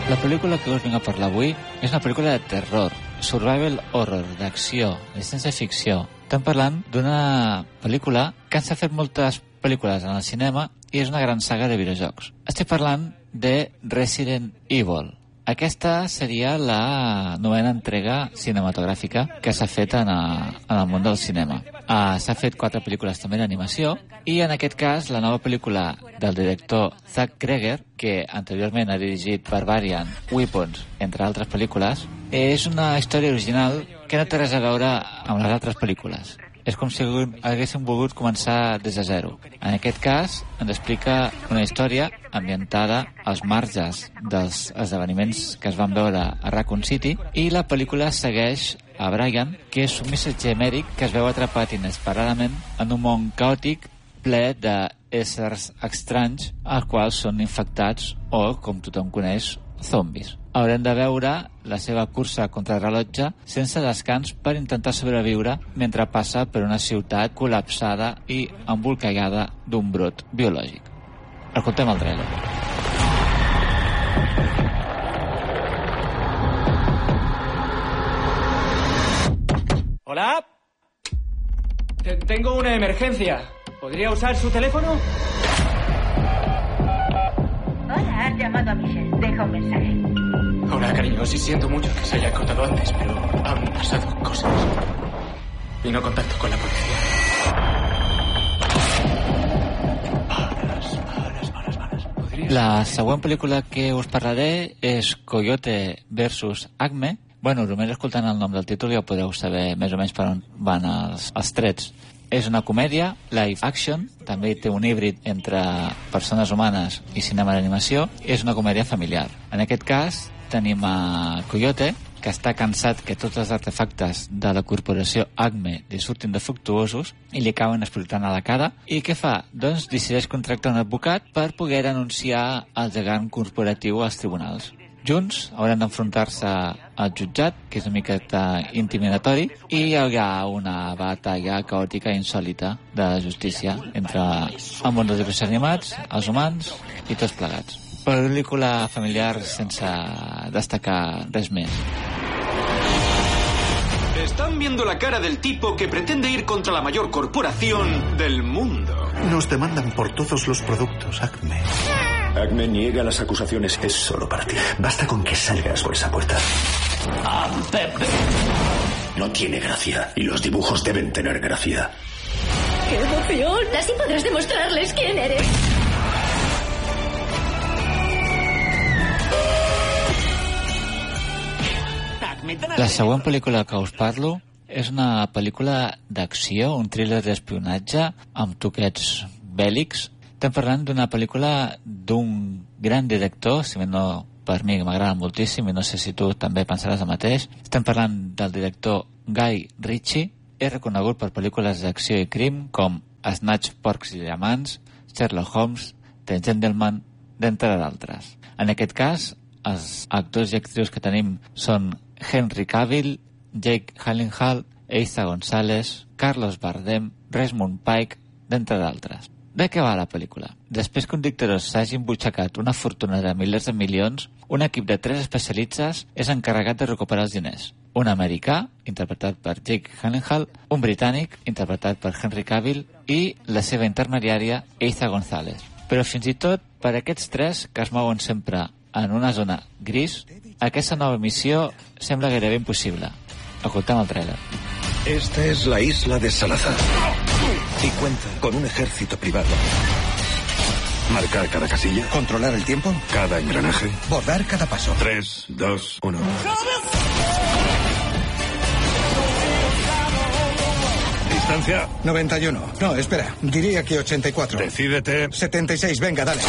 La pel·lícula que us vinc a parlar avui és una pel·lícula de terror, survival horror, d'acció, de ciència-ficció. Estem parlant d'una pel·lícula que s'ha fet moltes pel·lícules en el cinema i és una gran saga de videojocs. Estic parlant de Resident Evil. Aquesta seria la novena entrega cinematogràfica que s'ha fet en el món del cinema. S'ha fet 4 pel·lícules també d'animació i en aquest cas la nova pel·lícula del director Zack Greger, que anteriorment ha dirigit Barbarian, Weapons, entre altres pel·lícules, és una història original que no té res a veure amb les altres pel·lícules. És com si haguéssim volgut començar des de zero. En aquest cas, ens explica una història ambientada als marges dels esdeveniments que es van veure a Raccoon City i la pel·lícula segueix a Brian, que és un missatger mèdic que es veu atrapat inesperadament en un món caòtic ple d'éssers estranys als quals són infectats o, com tothom coneix, zombis. Haurem de veure la seva cursa contra el rellotge sense descans per intentar sobreviure mentre passa per una ciutat col·lapsada i embolcallada d'un brot biològic. Escoltem el trailer. Hola. Tengo una emergencia. ¿Podría usar su teléfono? Hola, has llamado a Michelle. Deja un mensaje. Hola, cariño. Sí, siento mucho que se haya cortado antes, pero han pasado cosas. Y no contacto con la policía. Bares. La següent pel·lícula que us parlaré és Coyote vs. Acme. Bueno, només escoltant el nom del títol ja podeu saber més o menys per on van els trets. És una comèdia, live action, també té un híbrid entre persones humanes i cinema d'animació, i és una comèdia familiar. En aquest cas tenim a Coyote, que està cansat que tots els artefactes de la corporació Acme li surtin defectuosos i li cauen explotant a la cara. I què fa? Doncs decideix contractar un advocat per poder denunciar el gegant corporatiu als tribunals. Junts hauran d'enfrontar-se al jutjat, que és una miqueta intimidatori, i hi ha una batalla caòtica i insòlita de justícia entre el món dels dibuixos animats, els humans i tots plegats. Pel·lícula familiar sense destacar res més. Están viendo la cara del tipo que pretende ir contra la mayor corporación del mundo. Nos demandan por todos los productos, Acme. Acme niega las acusaciones. Es solo para ti. Basta con que salgas por esa puerta. No tiene gracia. Y los dibujos deben tener gracia. ¡Qué emoción! Así podrás demostrarles quién eres. La següent pel·lícula que us parlo és una pel·lícula d'acció, un thriller d'espionatge amb toquets bèl·lics. Estem parlant d'una pel·lícula d'un gran director, si no per mi m'agrada moltíssim i no sé si tu també pensaràs el mateix. Estem parlant del director Guy Ritchie, és reconegut per pel·lícules d'acció i crim com Snatch, Porcs i Diamants, Sherlock Holmes, The Gentleman, d'entre d'altres. En aquest cas, els actors i actrius que tenim són Henry Cavill, Jake Gyllenhaal, Eiza González, Carlos Bardem, Rosamund Pike, d'entre d'altres. De què va la pel·lícula? Després que un dictador s'hagi embutxacat una fortuna de milers de milions, un equip de 3 especialitzes és encarregat de recuperar els diners. Un americà, interpretat per Jake Gyllenhaal, un britànic, interpretat per Henry Cavill, i la seva intermediària, Eiza González. Però fins i tot per aquests 3, que es mouen sempre en una zona gris, aquesta nova missió sembla gairebé impossible. Escoltem el trailer. Esta es la isla de Salazar. Y cuenta con un ejército privado. Marcar cada casilla. Controlar el tiempo. Cada engranaje. Bordar cada paso. 3, 2, 1. Distancia. 91. No, espera. Diría que 84. Decídete. 76. Venga, dale.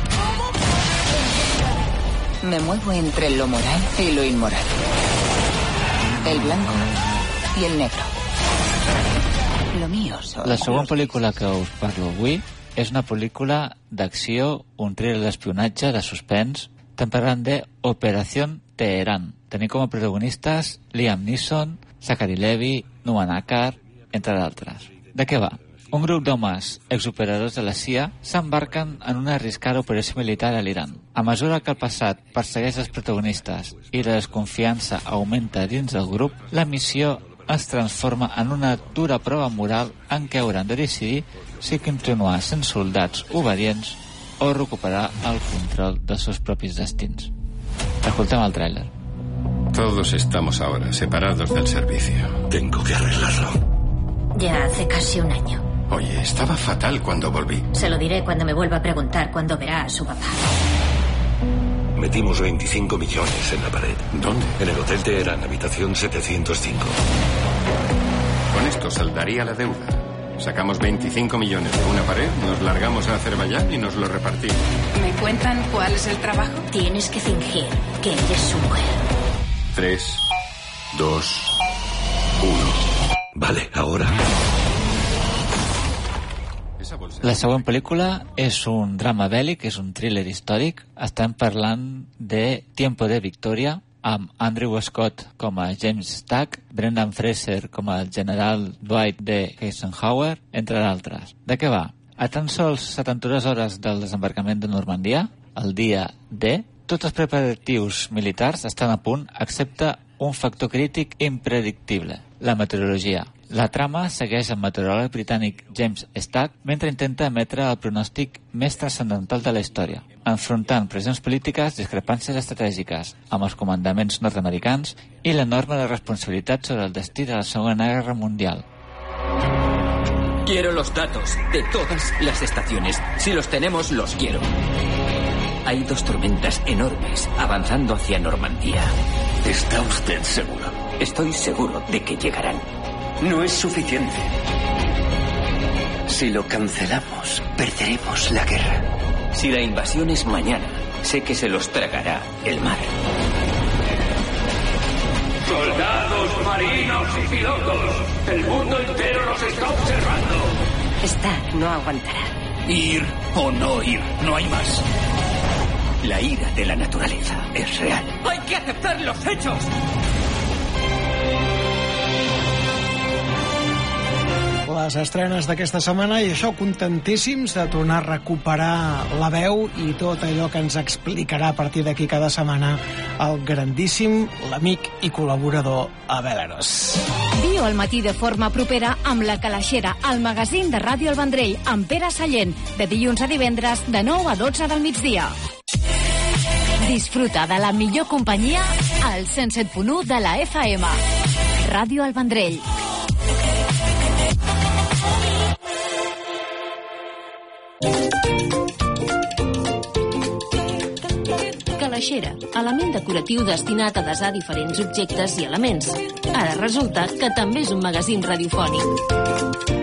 Me muevo entre lo moral y lo inmoral. El blanco y el negro. Lo mío son... La següent pel·lícula que us parlo avui és una pel·lícula d'acció, un thriller d'espionatge, de suspens. Estem parlant de Operación Teherán. Tenim com a protagonistes Liam Neeson, Zachary Levi, Noah Nakar, entre d'altres. De què va? Un grup d'homes exoperadors de la CIA s'embarquen en una arriscada operació militar a l'Iran. A mesura que el passat persegueix els protagonistes i la desconfiança augmenta dins del grup, la missió es transforma en una dura prova moral en què hauran de decidir si continuar sent soldats obedients o recuperar el control dels seus propis destins. Escoltem el tràiler. Todos estamos ahora separados del servicio. Tengo que arreglarlo. Ya hace casi un año. Oye, estaba fatal cuando volví. Se lo diré cuando me vuelva a preguntar cuándo verá a su papá. Metimos 25 millones en la pared. ¿Dónde? En el Hotel Teherán, habitación 705. Con esto saldaría la deuda. Sacamos 25 millones de una pared, nos largamos a Azerbaiyán y nos lo repartimos. ¿Me cuentan cuál es el trabajo? Tienes que fingir que eres su mujer. 3, 2, 1. Vale, ahora. La següent pel·lícula és un drama bèl·lic, és un thriller històric. Estem parlant de Tiempo de Victoria, amb Andrew Scott com a James Stack, Brendan Fraser com a general Dwight D. Eisenhower, entre d'altres. De què va? A tan sols 72 hores del desembarcament de Normandia, el dia D, tots els preparatius militars estan a punt, excepte un factor crític impredictible, la meteorologia. La trama segueix el meteoròleg britànic James Stack mentre intenta emetre el pronòstic més transcendental de la història, enfrontant pressions polítiques, discrepàncies estratègiques amb els comandaments nord-americans i l'enorme responsabilitat sobre el destí de la Segona Guerra Mundial. Quiero los datos de todas las estaciones. Si los tenemos, los quiero. Hay 2 tormentas enormes avanzando hacia Normandía. ¿Está usted seguro? Estoy seguro de que llegarán. No es suficiente. Si lo cancelamos, perderemos la guerra. Si la invasión es mañana, sé que se los tragará el mar. Soldados, marinos y pilotos, el mundo entero los está observando. Stack no aguantará. Ir o no ir, no hay más. La ira de la naturaleza es real. ¡Hay que aceptar los hechos! Les estrenes d'aquesta setmana i això, contentíssims de tornar a recuperar la veu i tot allò que ens explicarà a partir d'aquí cada setmana el grandíssim, l'amic i col·laborador Abel Eros. Viu al matí de forma propera amb La Calaixera, el magazín de Ràdio El Vendrell, amb Pere Sallent, de dilluns a divendres de 9 a 12 del migdia. Disfruta de la millor companyia al 107.1 de la FM. Ràdio El Vendrell. Calaixera, element decoratiu destinat a desar diferents objectes i elements. Ara resulta que també és un magazín radiofònic.